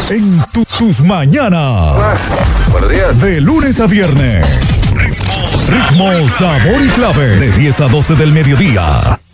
en tus mañanas. Buenos días. De lunes a viernes. Ritmo, sabor y clave. De 10 a 12 del mediodía.